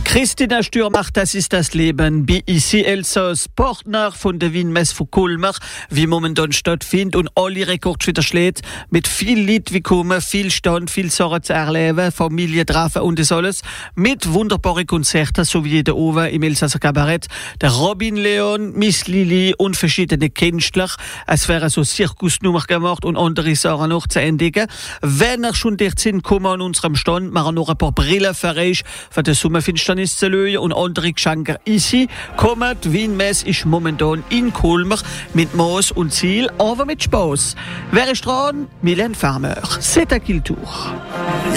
Christina Stür macht Das ist das Leben. BIC Elsass, Partner von der Wienmesse von Kulmer, wie momentan stattfindet und alle Rekorde wieder schlägt. Mit viel Lied wie kommen, viel Stand, viel Sachen zu erleben, Familie treffen und das alles. Mit wunderbaren Konzerten, so wie jeder Oven im Elsasser Kabarett. Der Robin Leon, Miss Lili und verschiedene Künstler. Es wäre so Zirkusnummer gemacht und andere Sachen noch zu entdecken. Wenn ihr schon dort sind, kommen an unserem Stand, machen noch ein paar Brillen für euch, für die Sommerfinsternis zu lösen und andere Geschenke easy. Kommt, Wienmesse ist momentan in Kulmer mit Maß und Ziel, aber mit Spaß. Wer ist dran? Mylène Farmer. C'est à qui le tour?